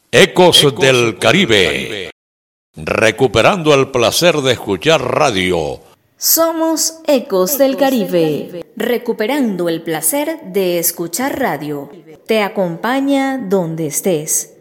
Ecos del Caribe, recuperando el placer de escuchar radio. Somos Ecos del Caribe, recuperando el placer de escuchar radio. Te acompaña donde estés.